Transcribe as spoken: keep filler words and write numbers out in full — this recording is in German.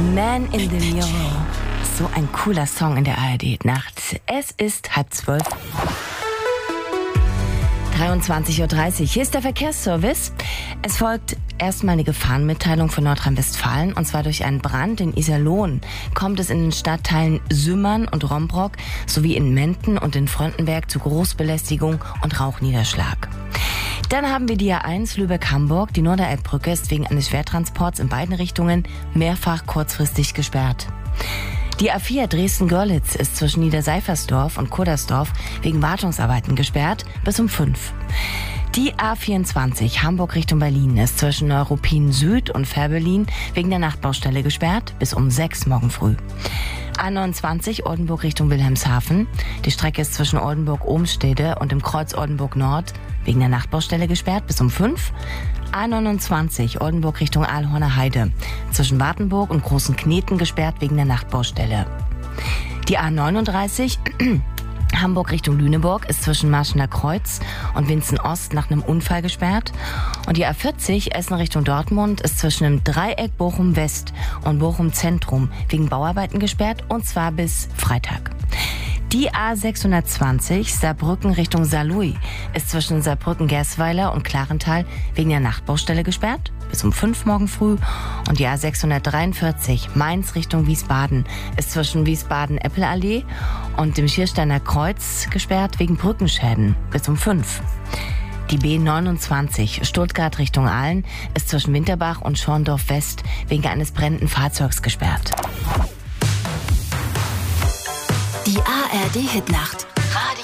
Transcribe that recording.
Man in the Mirror. So ein cooler Song in der A R D-Nacht. Es ist halb zwölf. dreiundzwanzig Uhr dreißig. Hier ist der Verkehrsservice. Es folgt erstmal eine Gefahrenmitteilung für Nordrhein-Westfalen. Und zwar durch einen Brand in Iserlohn kommt es in den Stadtteilen Sümmern und Rombrock sowie in Menden und in Fröndenberg zu Großbelästigung und Rauchniederschlag. Dann haben wir die A eins Lübeck-Hamburg. Die Norderelbbrücke ist wegen eines Schwertransports in beiden Richtungen mehrfach kurzfristig gesperrt. Die A vier Dresden-Görlitz ist zwischen Niederseifersdorf und Kuddersdorf wegen Wartungsarbeiten gesperrt bis um fünf. Die A vierundzwanzig Hamburg Richtung Berlin ist zwischen Neuruppin Süd und Fährberlin wegen der Nachtbaustelle gesperrt bis um sechs morgen früh. A neunundzwanzig Oldenburg Richtung Wilhelmshaven. Die Strecke ist zwischen Oldenburg-Ohmstede und dem Kreuz Oldenburg Nord wegen der Nachtbaustelle gesperrt bis um fünf. A neunundzwanzig Oldenburg Richtung Aalhorner Heide. Zwischen Wartenburg und Großen Kneten gesperrt wegen der Nachtbaustelle. Die A neununddreißig Hamburg Richtung Lüneburg ist zwischen Marschener Kreuz und Winzen Ost nach einem Unfall gesperrt. Und die A vierzig Essen Richtung Dortmund ist zwischen dem Dreieck Bochum West und Bochum Zentrum wegen Bauarbeiten gesperrt, und zwar bis Freitag. Die A sechshundertzwanzig Saarbrücken Richtung Saarlouis ist zwischen Saarbrücken-Gersweiler und Klarental wegen der Nachtbaustelle gesperrt bis um fünf morgen früh. Und die A sechshundertdreiundvierzig Mainz Richtung Wiesbaden ist zwischen Wiesbaden-Eppelallee und dem Schiersteiner Kreuz gesperrt wegen Brückenschäden bis um fünf. Die B neunundzwanzig Stuttgart Richtung Aalen ist zwischen Winterbach und Schorndorf West wegen eines brennenden Fahrzeugs gesperrt. Die A R D-Hitnacht.